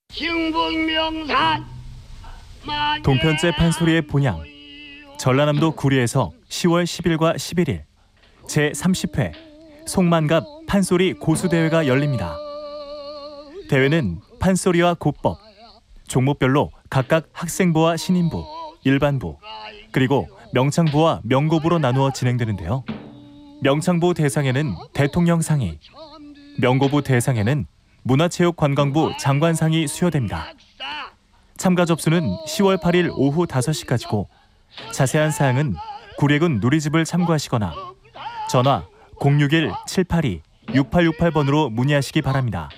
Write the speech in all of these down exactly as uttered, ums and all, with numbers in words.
충북명산 동편제 판소리의 본향 전라남도 구리에서 시월 십일과 십일일 제삼십 회 송만갑 판소리 고수대회가 열립니다. 대회는 판소리와 고법, 종목별로 각각 학생부와 신인부, 일반부, 그리고 명창부와 명고부로 나누어 진행되는데요. 명창부 대상에는 대통령상이, 명고부 대상에는 문화체육관광부 장관상이 수여됩니다. 참가 접수는 시월 팔일 오후 다섯 시까지고 자세한 사항은 구례군 누리집을 참고하시거나 전화 공육일 칠팔이 육팔육팔 번으로 문의하시기 바랍니다.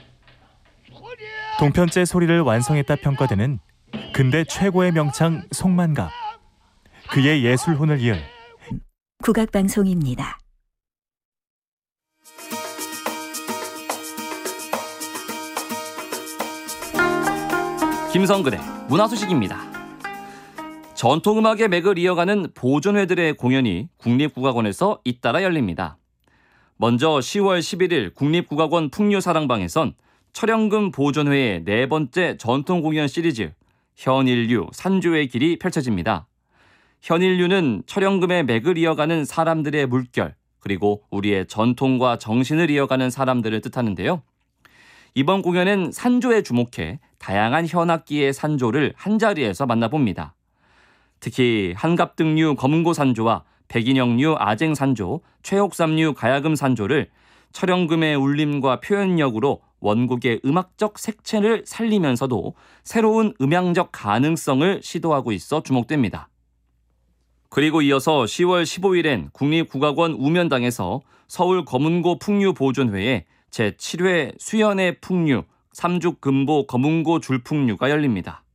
동편제 소리를 완성했다 평가되는 근대 최고의 명창 송만갑, 그의 예술혼을 이을 국악방송입니다. 김성근의 문화소식입니다. 전통음악의 맥을 이어가는 보존회들의 공연이 국립국악원에서 잇따라 열립니다. 먼저 시월 십일일 국립국악원 풍류사랑방에선 철영금 보존회의 네 번째 전통공연 시리즈 현일류 산조의 길이 펼쳐집니다. 현일류는 철영금의 맥을 이어가는 사람들의 물결, 그리고 우리의 전통과 정신을 이어가는 사람들을 뜻하는데요. 이번 공연은 산조에 주목해 다양한 현악기의 산조를 한자리에서 만나봅니다. 특히 한갑등류 검은고 산조와 백인형류 아쟁 산조, 최옥삼류 가야금 산조를 철영금의 울림과 표현력으로 원곡의 음악적 색채를 살리면서도 새로운 음향적 가능성을 시도하고 있어 주목됩니다. 그리고 이어서 시월 십오일엔 국립국악원 우면당에서 서울 검은고 풍류보존회에 제칠 회 수연의 풍류, 삼죽금보 검은고 줄풍류가 열립니다.